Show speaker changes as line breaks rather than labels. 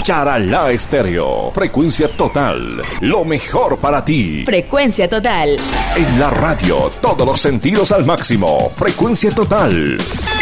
Yaralá Estéreo. Frecuencia total. Lo mejor para ti.
Frecuencia total.
En la radio, todos los sentidos al máximo. Frecuencia total.